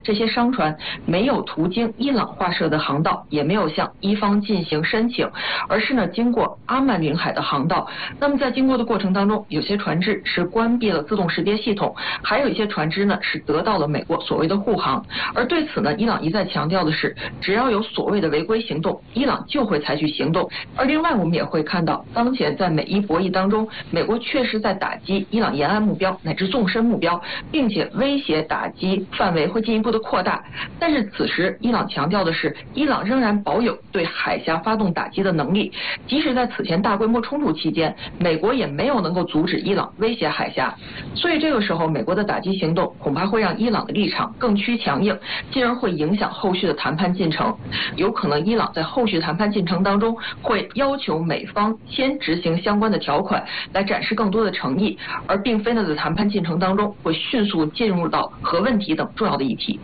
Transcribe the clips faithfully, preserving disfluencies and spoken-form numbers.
这些商船没有途经伊朗划设的航道，也没有向伊方进行申请，而是呢经过阿曼领海的航道。那么在经过的过程当中，有些船只是关闭了自动识别系统，还有一些船只呢是得到了美国所谓的护航。而对此呢，伊朗一再强调的是，只要有所谓的违规行动，伊朗就会采取行动。而另外我们也会看到，当前在美伊博弈当中，美国确实在打击伊朗沿岸目标乃至纵深目标，并且威胁打击范围会进一步的扩大。但是此时伊朗强调的是，伊朗仍然保有对海峡发动打击的能力，即使在此前大规模冲突期间，美国也没有能够阻止伊朗威胁海峡。所以这个时候美国的打击行动恐怕会让伊朗的立场更趋强硬，进而会影响后续的谈判进程。有可能伊朗在后续谈判进程当中会要求美方先执行相关的条款，来展示更多的诚意，而并非呢在谈判进程当中会迅速进入到核问题等重要的议题。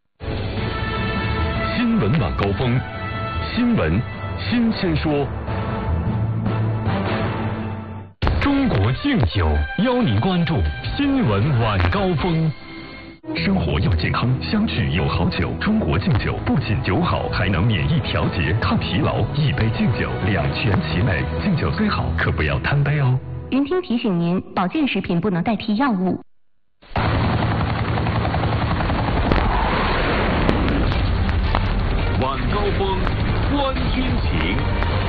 新闻晚高峰，新闻新鲜说。中国敬酒邀您关注新闻晚高峰。生活要健康，相聚有好酒。中国敬酒不仅酒好，还能免疫调节、抗疲劳。一杯敬酒，两全其美。敬酒虽好，可不要贪杯哦。 云听提醒您，保健食品不能代替药物。 晚高峰，观军情。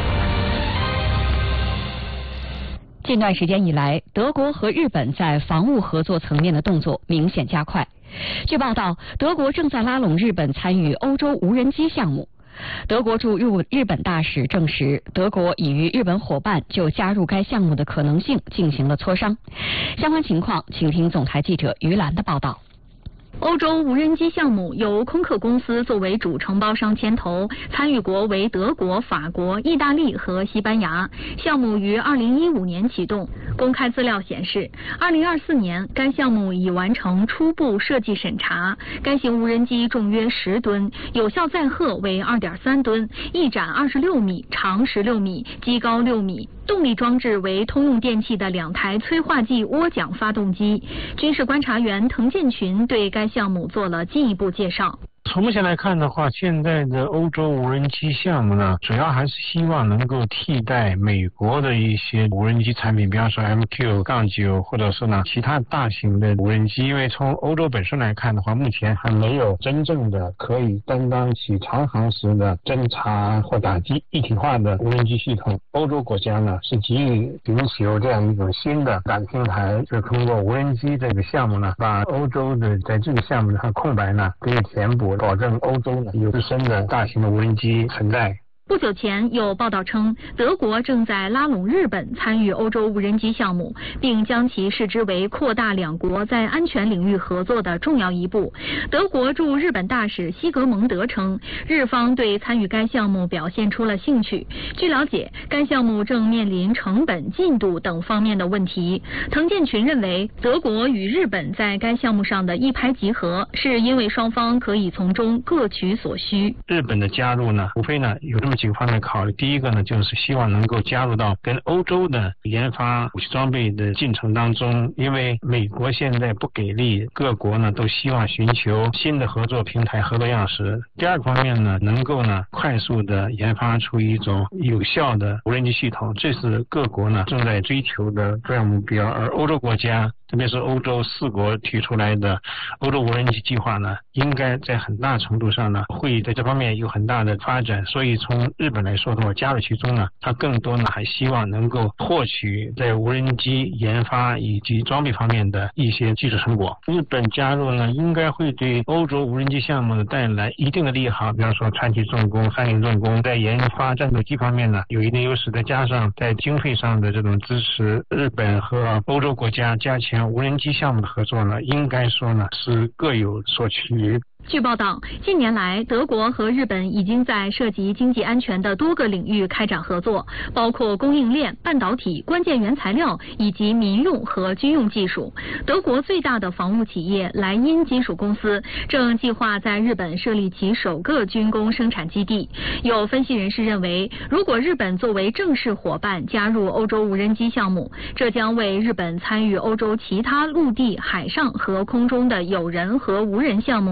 近段时间以来，德国和日本在防务合作层面的动作明显加快。据报道，德国正在拉拢日本参与欧洲无人机项目。德国驻日日本大使证实，德国已与日本伙伴就加入该项目的可能性进行了磋商。相关情况，请听总台记者于兰的报道。 欧洲无人机项目由空客公司作为主承包商牵头，参与国为德国、法国、意大利和西班牙。项目于二零一五年启动。公开资料显示，二零二四年该项目已完成初步设计审查。该型无人机重约十吨，有效载荷为二点三吨，翼展二十六米，长十六米，机高六米。动力装置为通用电气的两台催化剂涡桨发动机。军事观察员滕建群对该项目做了进一步介绍。 从目前来看的话，现在的欧洲无人机项目呢，主要还是希望能够替代美国的一些无人机产品，比方说 M Q 九 或者是呢其他大型的无人机。因为从欧洲本身来看的话，目前还没有真正的可以担当起长航时的侦察或打击一体化的无人机系统。欧洲国家呢是急于寻求这样一种新的展平台，就通过无人机这个项目呢，把欧洲的在这个项目上空白呢可以填补，保证欧洲呢有自身的大型的无人机存在。 不久前有报道称，德国正在拉拢日本参与欧洲无人机项目，并将其视之为扩大两国在安全领域合作的重要一步。德国驻日本大使西格蒙德称，日方对参与该项目表现出了兴趣。据了解，该项目正面临成本、进度等方面的问题。滕建群认为，德国与日本在该项目上的一拍即合，是因为双方可以从中各取所需。 日本的加入呢，无非呢有这么几个方面考虑。第一个呢，就是希望能够加入到跟欧洲的研发武器装备的进程当中，因为美国现在不给力，各国呢都希望寻求新的合作平台、合作样式。第二个方面呢，能够呢快速的研发出一种有效的无人机系统，这是各国呢正在追求的重要目标。而欧洲国家，特别是欧洲四国提出来的欧洲无人机计划呢，应该在很大程度上呢会在这方面有很大的发展。所以从日本来说的话，加入其中呢，它更多呢还希望能够获取在无人机研发以及装备方面的一些技术成果。日本加入呢，应该会对欧洲无人机项目呢带来一定的利好，比方说川崎重工、三菱重工在研发战斗机方面呢有一定优势，再加上在经费上的这种支持，日本和欧洲国家加强无人机项目的合作呢，应该说呢是各有所取。 据报道，近年来，德国和日本已经在涉及经济安全的多个领域开展合作，包括供应链、半导体、关键原材料以及民用和军用技术。德国最大的防务企业莱茵金属公司正计划在日本设立其首个军工生产基地。有分析人士认为，如果日本作为正式伙伴加入欧洲无人机项目，这将为日本参与欧洲其他陆地、海上和空中的有人和无人项目打开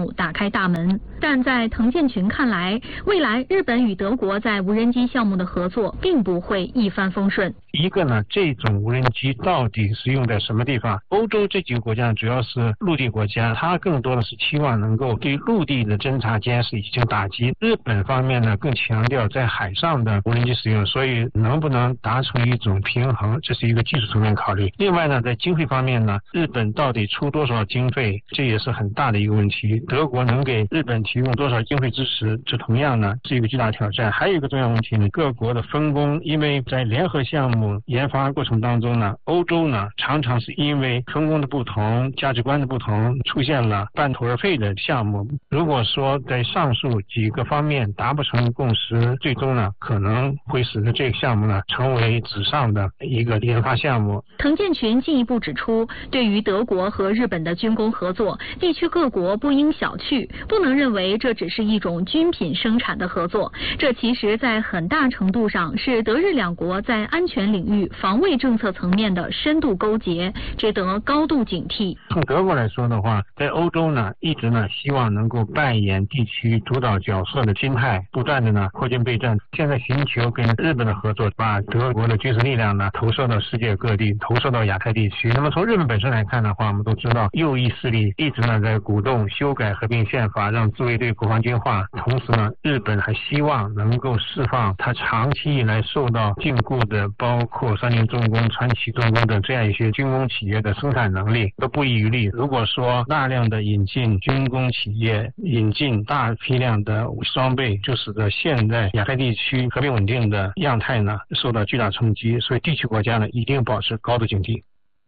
开大门。但在滕建群看来，未来日本与德国在无人机项目的合作并不会一帆风顺。 一个呢，这种无人机到底是用在什么地方？欧洲这几个国家主要是陆地国家，它更多的是期望能够对陆地的侦察监视进行打击。日本方面呢，更强调在海上的无人机使用，所以能不能达成一种平衡，这是一个技术层面考虑。另外呢，在经费方面呢，日本到底出多少经费，这也是很大的一个问题。德国能给日本提供多少经费支持，这同样呢是一个巨大挑战。还有一个重要问题呢，各国的分工，因为在联合项目研发过程当中呢，欧洲呢常常是因为分工的不同、价值观的不同，出现了半途而废的项目。如果说在上述几个方面达不成共识，最终呢可能会使得这个项目呢成为纸上的一个研发项目。 滕建群进一步指出，对于德国和日本的军工合作，地区各国不应小觑，不能认为这只是一种军品生产的合作，这其实在很大程度上是德日两国在安全领域、防卫政策层面的深度勾结，值得高度警惕。 从德国来说的话，在欧洲呢，一直呢希望能够扮演地区主导角色的心态，不断的呢扩军备战。现在寻求跟日本的合作，把德国的军事力量呢投射到世界各地，投射到亚太地区。那么从日本本身来看的话，我们都知道右翼势力一直呢在鼓动修改合并宪法，让自卫队国防军化。同时呢，日本还希望能够释放它长期以来受到禁锢的，包括三菱重工、川崎重工等这样一些军工企业的生产能力，都不遗余力。如果说大量的引进军工企业，引进大批量的武器装备，就使得现在亚太地区和平稳定的样态呢受到巨大冲击。所以地区国家呢一定保持高度警惕。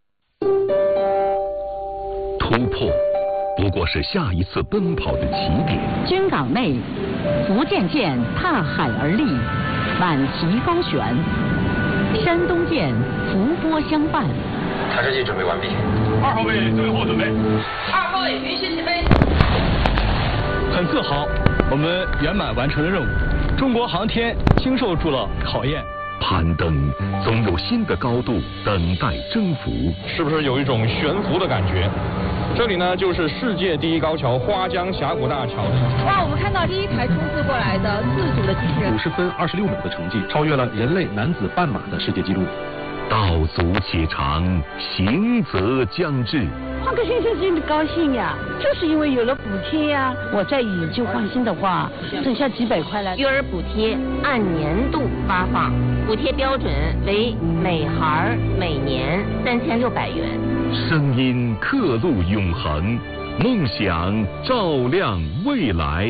突破不过是下一次奔跑的起点。 军港内，福建舰踏海而立，满旗高悬；山东舰伏波相伴。 抬车机准备完毕。 二号位最后准备。 二号位允许起飞。 很自豪，我们圆满完成了任务。中国航天经受住了考验。 攀登总有新的高度等待征服， 是不是有一种悬浮的感觉？这里呢，就是世界第一高桥花江峡谷大桥。 哇，我们看到第一台冲刺过来的自主的机器人， 五十分二十六秒的成绩，超越了人类男子半马的世界纪录。 道阻且长，行则将至。 换个先生心里高兴呀，就是因为有了补贴呀。我再以旧换新的话，省下几百块来。 育儿补贴按年度发放，补贴标准为每孩每年三千六百元。 声音刻录永恒，梦想照亮未来。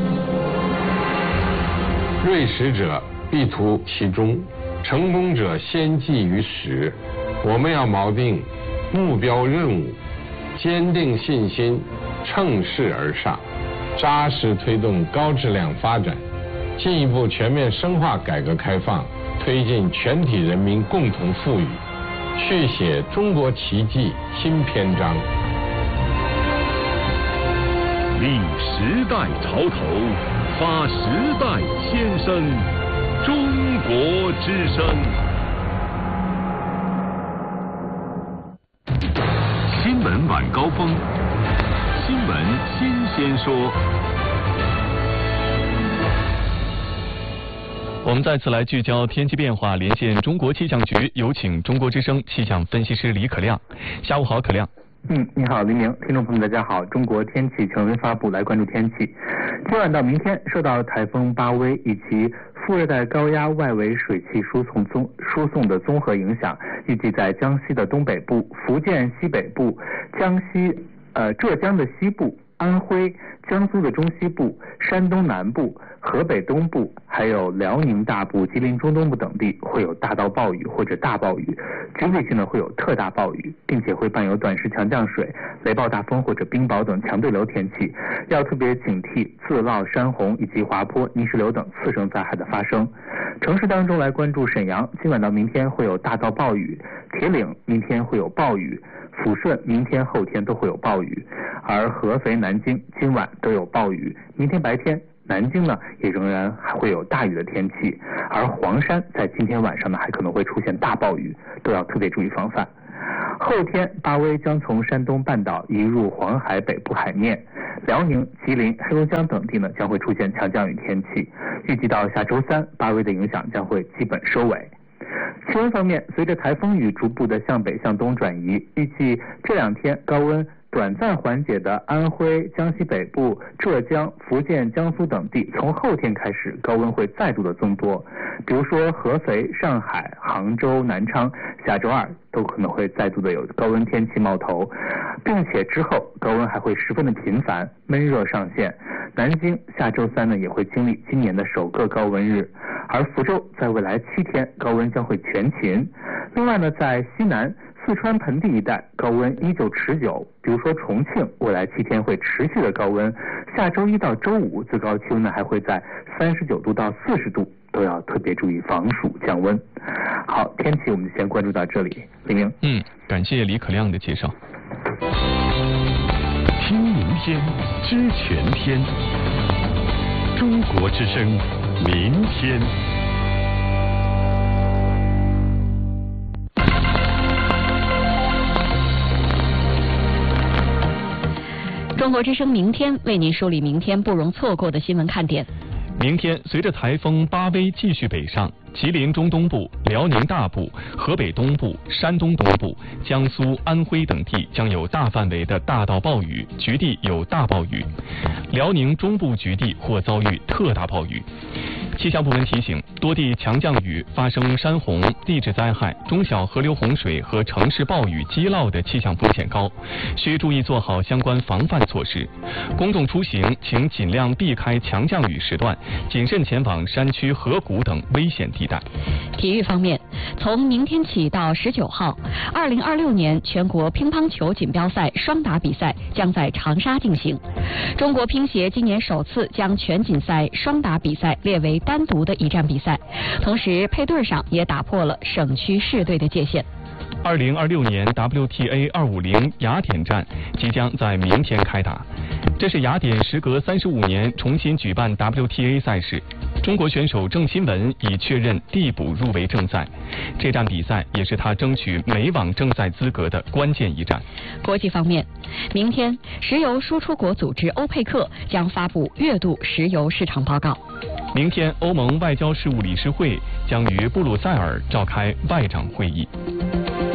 锐识者必图其中，成功者先记于始。我们要锚定目标任务，坚定信心，乘势而上，扎实推动高质量发展，进一步全面深化改革开放，推进全体人民共同富裕，续写中国奇迹新篇章。 立时代潮头，发时代先声，中国之声。新闻晚高峰，新闻新鲜说。 我们再次来聚焦天气变化，连线中国气象局，有请中国之声气象分析师李可亮。下午好，可亮。 嗯，你好，黎明，听众朋友们，大家好。中国天气权威发布，来关注天气。今晚到明天，受到台风巴威以及副热带高压外围水汽输送综输送的综合影响，预计在江西的东北部、福建西北部、江西呃浙江的西部、安徽、江苏的中西部、山东南部、河北东部，还有辽宁大部、吉林中东部等地会有大到暴雨或者大暴雨，局部性呢会有特大暴雨，并且会伴有短时强降水、雷暴大风或者冰雹等强对流天气，要特别警惕自涝、山洪以及滑坡、泥石流等次生灾害的发生。城市当中来关注沈阳，今晚到明天会有大到暴雨，铁岭明天会有暴雨，抚顺明天后天都会有暴雨，而合肥、南京今晚都有暴雨，明天白天南京呢也仍然还会有大雨的天气，而黄山在今天晚上呢还可能会出现大暴雨，都要特别注意防范。 后天巴威将从山东半岛移入黄海北部海面，辽宁、吉林、黑龙江等地呢将会出现强降雨天气。预计到下周三，巴威的影响将会基本收尾。气温方面，随着台风雨逐步的向北向东转移，预计这两天高温短暂缓解的安徽、江西北部、浙江、福建、江苏等地，从后天开始高温会再度的增多。比如说合肥、上海、杭州、南昌，下周二都可能会再度的有高温天气冒头，并且之后高温还会十分的频繁，闷热上线。南京下周三呢也会经历今年的首个高温日，而福州在未来七天高温将会全勤。另外呢，在西南四川盆地一带高温依旧持久，比如说重庆未来七天会持续的高温，下周一到周五最高气温呢还会在三十九度到四十度，都要特别注意防暑降温。好，天气我们先关注到这里。李明， 嗯，感谢李可亮的介绍。 听明天，知全天。中国之声，明天。 中国之声明天为您梳理明天不容错过的新闻看点。 明天，随着台风巴威继续北上，吉林中东部、辽宁大部、河北东部、山东东部、江苏、安徽等地将有大范围的大到暴雨，局地有大暴雨；辽宁中部局地或遭遇特大暴雨。气象部门提醒，多地强降雨发生山洪、地质灾害、中小河流洪水和城市暴雨积涝的气象风险高，需注意做好相关防范措施。公众出行请尽量避开强降雨时段，谨慎前往山区、河谷等危险地带。 体育方面，从明天起到十九号，二零二六年全国乒乓球锦标赛双打比赛将在长沙进行。中国乒协今年首次将全锦赛双打比赛列为单独的一站比赛，同时配对上也打破了省区市队的界限。 二零二六年 W T A 二五零雅典站即将在明天开打，这是雅典时隔三十五年重新举办 W T A 赛事。中国选手郑钦文已确认递补入围正赛，这站比赛也是他争取美网正赛资格的关键一战。 国际方面，明天石油输出国组织欧佩克将发布月度石油市场报告。 明天，欧盟外交事务理事会将于布鲁塞尔召开外长会议。